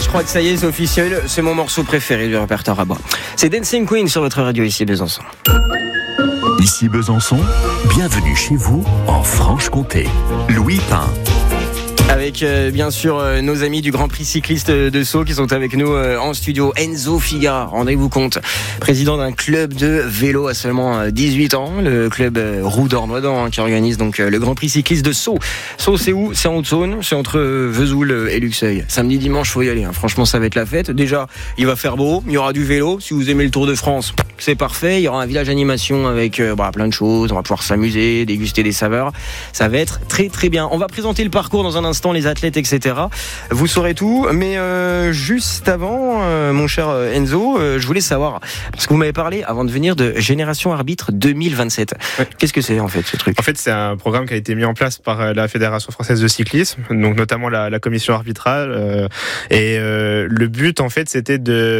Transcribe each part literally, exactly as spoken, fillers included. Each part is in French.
je crois que ça y est, c'est officiel. C'est mon morceau préféré du répertoire à bois. C'est Dancing Queen sur votre radio ici Besançon. Ici Besançon, bienvenue chez vous en Franche-Comté. Louis Pain. Avec euh, bien sûr euh, nos amis du Grand Prix cycliste de Sceaux qui sont avec nous euh, en studio. Enzo Figara, rendez-vous compte, président d'un club de vélo à seulement euh, dix-huit ans, le club euh, Roue d'Ornoidan hein, qui organise donc euh, le Grand Prix cycliste de Sceaux. Sceaux c'est où? C'est en Haute-Saône, c'est entre euh, Vesoul et Luxeuil. Samedi, dimanche, faut y aller. Hein. Franchement, ça va être la fête. Déjà, il va faire beau, il y aura du vélo. Si vous aimez le Tour de France, c'est parfait. Il y aura un village animation avec euh, bah, plein de choses. On va pouvoir s'amuser, déguster des saveurs. Ça va être très très bien. On va présenter le parcours dans un instant. Les athlètes, et cetera. Vous saurez tout, mais euh, juste avant, euh, mon cher Enzo, euh, je voulais savoir, parce que vous m'avez parlé avant de venir de Génération Arbitre deux mille vingt-sept. Ouais. Qu'est-ce que c'est en fait ce truc? En fait, c'est un programme qui a été mis en place par la Fédération Française de Cyclisme, donc notamment la, la commission arbitrale. Euh, et euh, le but, en fait, c'était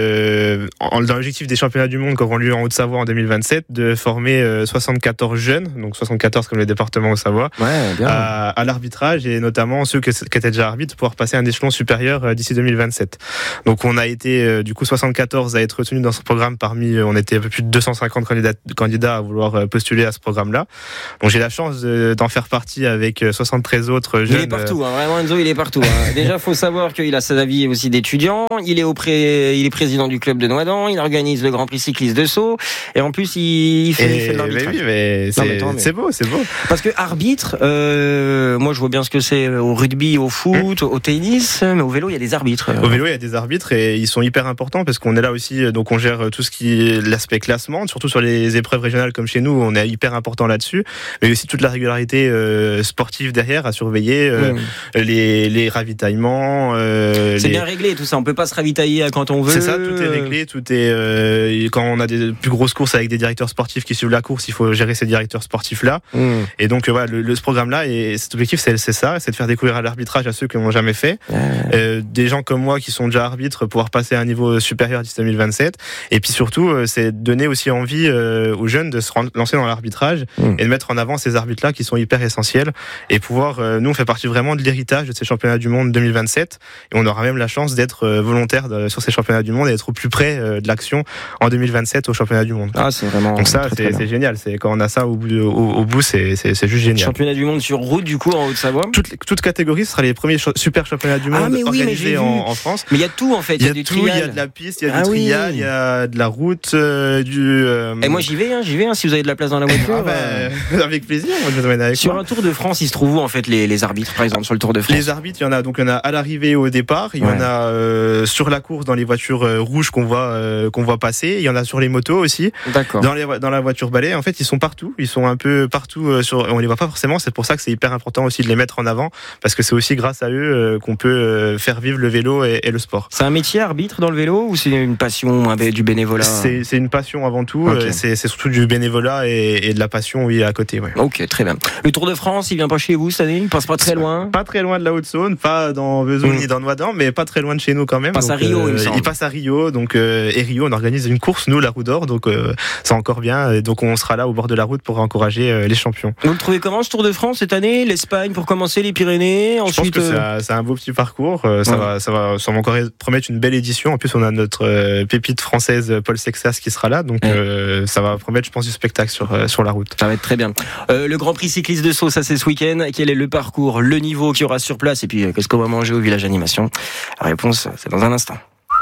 de, en, dans l'objectif des championnats du monde qui auront lieu en Haute-Savoie en deux mille vingt-sept, de former euh, soixante-quatorze jeunes, donc soixante-quatorze comme le département Haute-Savoie, ouais, bien. À, à l'arbitrage et notamment ceux que, qui étaient déjà arbitres pouvoir passer à un échelon supérieur euh, d'ici deux mille vingt-sept. Donc on a été euh, du coup soixante-quatorze à être retenus dans ce programme parmi, euh, on était un peu plus de deux cent cinquante candidats, candidats à vouloir euh, postuler à ce programme-là. Donc j'ai la chance de, d'en faire partie avec euh, soixante-treize autres jeunes. Il est partout, hein, vraiment Enzo, il est partout. Hein. Déjà, faut savoir qu'il a sa vie aussi d'étudiant. Il est au pré... il est président du club de Noidan. Il organise le Grand Prix cycliste de Sceaux. Et en plus, il, il, fait, et, il fait de l'arbitrage. Mais oui, mais c'est, non, mais mais... c'est beau, c'est beau. Parce que arbitre, euh, moi je vois bien ce que c'est au rugby, au foot, mmh. au tennis, mais au vélo il y a des arbitres. Au vélo il y a des arbitres et ils sont hyper importants parce qu'on est là aussi, donc on gère tout ce qui est l'aspect classement, surtout sur les épreuves régionales comme chez nous, on est hyper important là-dessus, mais aussi toute la régularité euh, sportive derrière à surveiller, euh, mmh. les, les ravitaillements. Euh, c'est les... bien réglé tout ça, on peut pas se ravitailler quand on veut. C'est ça, tout est réglé, tout est euh, quand on a des plus grosses courses avec des directeurs sportifs qui suivent la course, il faut gérer ces directeurs sportifs là. Mmh. Et donc voilà, le, le ce programme là et cet objectif c'est, c'est ça, c'est de faire découvrir l'arbitrage à ceux qui n'ont jamais fait. Mmh. Euh, des gens comme moi qui sont déjà arbitres pouvoir passer à un niveau supérieur d'ici deux mille vingt-sept et puis surtout euh, c'est donner aussi envie euh, aux jeunes de se lancer dans l'arbitrage mmh. et de mettre en avant ces arbitres là qui sont hyper essentiels et pouvoir euh, nous on fait partie vraiment de l'héritage de ces championnats du monde deux mille vingt-sept et on aura même la chance d'être euh, volontaire de, sur ces championnats du monde et d'être au plus près euh, de l'action en deux mille vingt-sept au championnat du monde. Ah, c'est vraiment donc ça très, c'est, très c'est génial, c'est quand on a ça au bout, de, au, au bout c'est, c'est, c'est juste génial. Championnat du monde sur route du coup en Haute-Savoie. Toutes toute catégories ce sera les premiers ch- super championnats du monde ah, mais oui, organisés mais en, en France. Mais il y a tout en fait. Il y a, du tout, trial. Il y a de la piste, il y a ah, du trial, oui. il y a de la route, euh, du. Euh... Et moi j'y vais, hein, j'y vais. Hein, si vous avez de la place dans la voiture. ah bah, euh... Avec plaisir. Moi, je vous emmène avec sur moi. un Tour de France, il se trouve où en fait les, les arbitres, par exemple sur le Tour de France? Les arbitres, il y en a donc il y en a à l'arrivée et au départ. Il y ouais. en a euh, sur la course dans les voitures euh, rouges qu'on voit euh, qu'on voit passer. Il y en a sur les motos aussi. D'accord. Dans les dans la voiture balai, en fait, ils sont partout. Ils sont un peu partout. Euh, sur, on les voit pas forcément. C'est pour ça que c'est hyper important aussi de les mettre en avant parce que c'est aussi grâce à eux euh, qu'on peut euh, faire vivre le vélo et, et le sport. C'est un métier arbitre dans le vélo ou c'est une passion, un, du bénévolat? C'est, c'est une passion avant tout. Okay. C'est, c'est surtout du bénévolat et, et de la passion, oui, à côté. Ouais. Ok, très bien. Le Tour de France, il vient pas chez vous cette année? Il passe pas très loin? Pas très loin de la Haute-Saône, pas dans Vesoul mmh. ni dans Noidan, mais pas très loin de chez nous quand même. Il passe donc, à Rio, euh, il me semble. Il passe à Rio, donc euh, et Rio, on organise une course, nous, la Roue d'Or, donc euh, c'est encore bien. Et donc on sera là au bord de la route pour encourager euh, les champions. Vous le trouvez comment ce Tour de France cette année? L'Espagne pour commencer, les Pyrénées, ensuite. Je pense que euh... c'est, un, c'est un beau petit parcours. Euh, ça ouais. va, ça va, ça va encore promettre une belle édition. En plus, on a notre euh, pépite française Paul Sexas qui sera là, donc ouais. euh, ça va promettre, je pense, du spectacle sur euh, sur la route. Ça va être très bien. Euh, le Grand Prix cycliste de Sceaux, ça c'est ce week-end. Quel est le parcours, le niveau qu'il y aura sur place et puis euh, qu'est-ce qu'on va manger au village animation? La réponse, c'est dans un instant.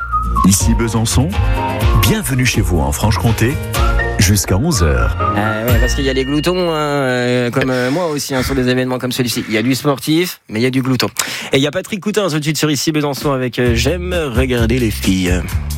Ici Besançon, bienvenue chez vous en Franche-Comté. Jusqu'à onze heures. Euh, ouais, parce qu'il y a les gloutons, hein, euh, comme euh, moi aussi, hein, sur des événements comme celui-ci. Il y a du sportif, mais il y a du glouton. Et il y a Patrick Coutin tout de suite sur Ici Besançon avec euh, J'aime regarder les filles.